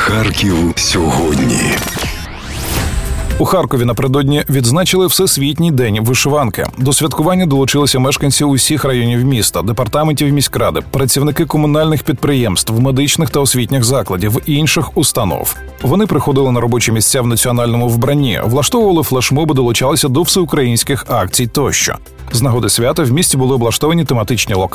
Харків сьогодні. У Харкові напередодні відзначили Всесвітній день вишиванки. До святкування долучилися мешканці усіх районів міста, департаментів міськради, працівники комунальних підприємств, медичних та освітніх закладів, інших установ. Вони приходили на робочі місця в національному вбранні, влаштовували флешмоби, долучалися до всеукраїнських акцій тощо. З нагоди свята в місті були облаштовані тематичні локації,